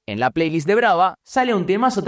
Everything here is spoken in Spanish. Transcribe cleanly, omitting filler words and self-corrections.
En la playlist de Brava sale un temazo